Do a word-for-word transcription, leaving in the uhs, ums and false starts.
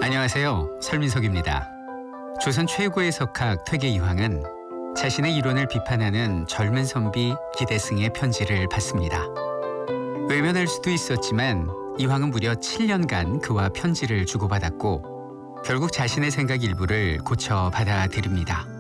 안녕하세요. 설민석입니다. 조선 최고의 석학 퇴계 이황은 자신의 이론을 비판하는 젊은 선비 기대승의 편지를 받습니다. 외면할 수도 있었지만 이황은 무려 칠 년간 그와 편지를 주고받았고 결국 자신의 생각 일부를 고쳐 받아들입니다.